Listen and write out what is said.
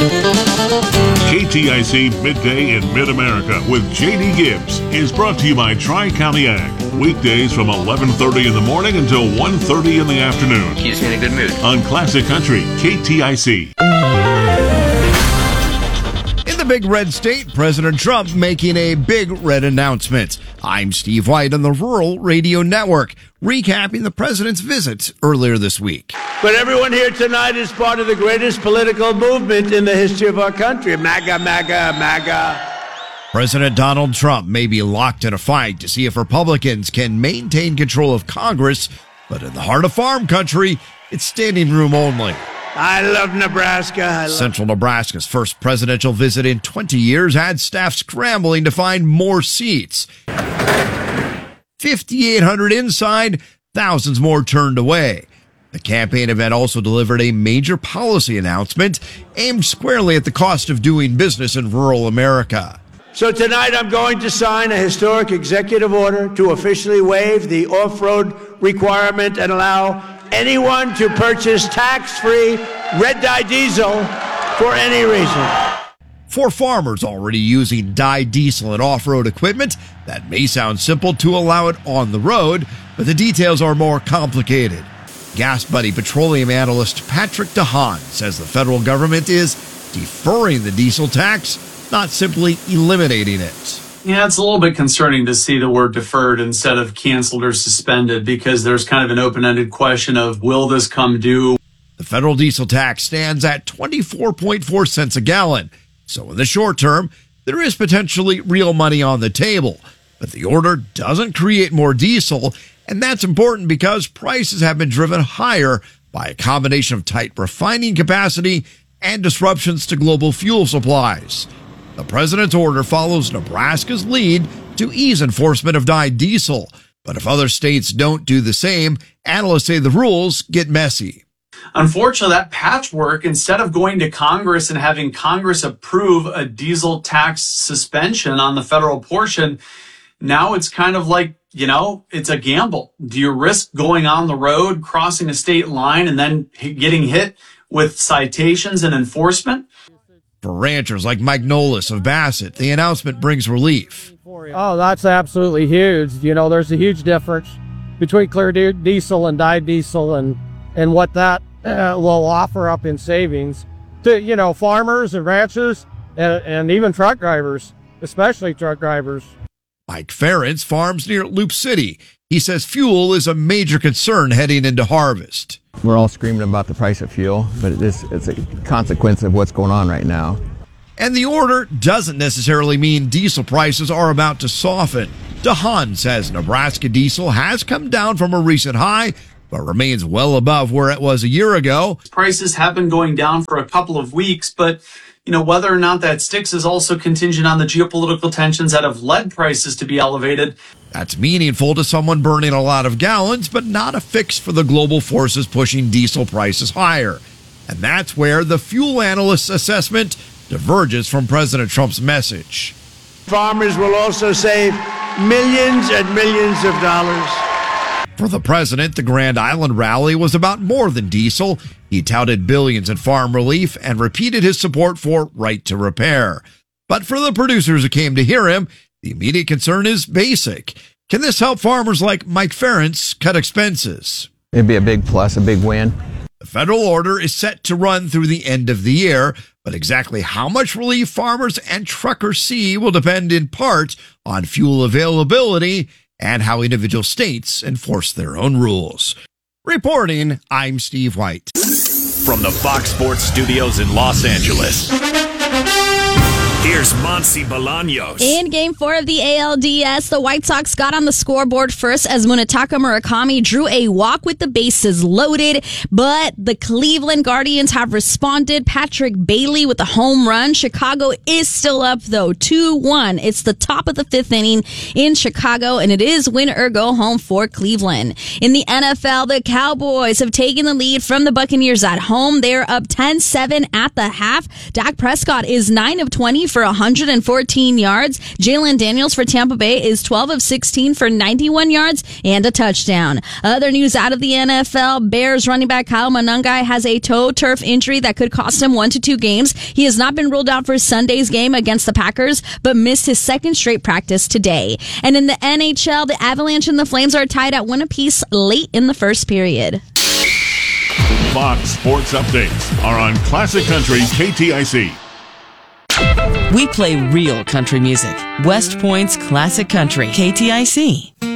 KTIC Midday in Mid-America with J.D. Gibbs is brought to you by Tri-County Ag. Weekdays from 11:30 in the morning until 1:30 in the afternoon. Keeps me in a good mood. On Classic Country, KTIC. In the big red state, President Trump making a big red announcement. I'm Steve White on the Rural Radio Network, recapping the president's visit earlier this week. But everyone here tonight is part of the greatest political movement in the history of our country. MAGA, MAGA, MAGA. President Donald Trump may be locked in a fight to see if Republicans can maintain control of Congress, but in the heart of farm country, it's standing room only. I love Nebraska. Central Nebraska's first presidential visit in 20 years had staff scrambling to find more seats. 5,800 inside, thousands more turned away. The campaign event also delivered a major policy announcement aimed squarely at the cost of doing business in rural America. So tonight I'm going to sign a historic executive order to officially waive the off-road requirement and allow anyone to purchase tax-free red-dye diesel for any reason. For farmers already using dyed diesel and off-road equipment, that may sound simple to allow it on the road, but the details are more complicated. Gas Buddy petroleum analyst Patrick DeHaan says the federal government is deferring the diesel tax, not simply eliminating it. Yeah, it's a little bit concerning to see the word deferred instead of canceled or suspended, because there's kind of an open-ended question of, will this come due? The federal diesel tax stands at 24.4 cents a gallon. So in the short term, there is potentially real money on the table. But the order doesn't create more diesel, and that's important because prices have been driven higher by a combination of tight refining capacity and disruptions to global fuel supplies. The president's order follows Nebraska's lead to ease enforcement of dyed diesel. But if other states don't do the same, analysts say the rules get messy. Unfortunately, that patchwork, instead of going to Congress and having Congress approve a diesel tax suspension on the federal portion, now it's kind of like, it's a gamble. Do you risk going on the road, crossing a state line, and then getting hit with citations and enforcement? For ranchers like Mike Nolis of Bassett, the announcement brings relief. Oh, that's absolutely huge. There's a huge difference between clear diesel and dyed diesel and what that will offer up in savings to, farmers and ranchers and even truck drivers, especially truck drivers. Mike Ferentz farms near Loop City. He says fuel is a major concern heading into harvest. We're all screaming about the price of fuel, but it's a consequence of what's going on right now. And the order doesn't necessarily mean diesel prices are about to soften. DeHaan says Nebraska diesel has come down from a recent high, but remains well above where it was a year ago. Prices have been going down for a couple of weeks, but whether or not that sticks is also contingent on the geopolitical tensions that have led prices to be elevated. That's meaningful to someone burning a lot of gallons, but not a fix for the global forces pushing diesel prices higher. And that's where the fuel analyst's assessment diverges from President Trump's message. Farmers will also save millions and millions of dollars. For the president, the Grand Island rally was about more than diesel. He touted billions in farm relief and repeated his support for right to repair. But for the producers who came to hear him, the immediate concern is basic. Can this help farmers like Mike Ferentz cut expenses? It'd be a big plus, a big win. The federal order is set to run through the end of the year, but exactly how much relief farmers and truckers see will depend in part on fuel availability and how individual states enforce their own rules. Reporting, I'm Steve White. From the Fox Sports Studios in Los Angeles, here's Monsi Bolaños. In Game 4 of the ALDS, the White Sox got on the scoreboard first as Munetaka Murakami drew a walk with the bases loaded, but the Cleveland Guardians have responded. Patrick Bailey with a home run. Chicago is still up, though, 2-1. It's the top of the fifth inning in Chicago, and it is win or go home for Cleveland. In the NFL, the Cowboys have taken the lead from the Buccaneers at home. They're up 10-7 at the half. Dak Prescott is 9 of 20 for for 114 yards. Jalen Daniels for Tampa Bay is 12 of 16 for 91 yards and a touchdown. Other news out of the NFL, Bears running back Kyle Monangai has a toe turf injury that could cost him 1 to 2 games. He has not been ruled out for Sunday's game against the Packers, but missed his second straight practice today. And in the NHL, the Avalanche and the Flames are tied at 1 apiece late in the first period. Fox Sports Updates are on Classic Country KTIC. We play real country music. West Point's Classic Country, KTIC.